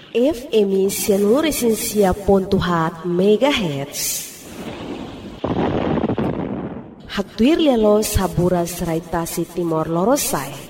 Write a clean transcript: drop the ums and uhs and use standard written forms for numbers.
FM 100.7 MHz. Hatuir lelo saburas raitasi Timor Lorosai.